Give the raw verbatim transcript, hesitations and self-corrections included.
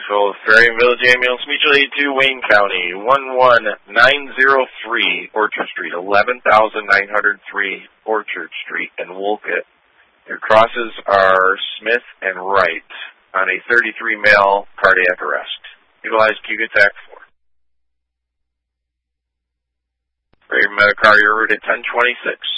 Nashville, Ferry Village Ambulance, Mutual Aid to Wayne County, one one nine zero three Orchard Street, eleven thousand nine hundred three Orchard Street in Wolcott. Your crosses are Smith and Wright on a thirty-three male cardiac arrest. Utilize Q G T A C four. Ray Metacar, you're route at ten twenty-six.